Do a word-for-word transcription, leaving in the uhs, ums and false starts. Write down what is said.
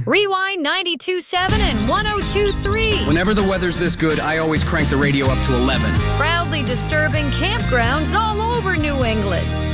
Rewind ninety-two point seven and one oh two point three. Whenever the weather's this good, I always crank the radio up to eleven. Proudly disturbing campgrounds all over New England.